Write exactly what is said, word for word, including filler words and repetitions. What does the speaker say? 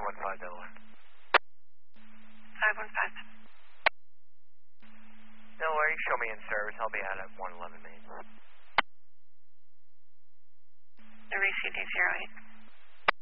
one five Delaware. five one five. Delaware, you show me in service. I'll be out at one eleven Main. The R C D zero eight.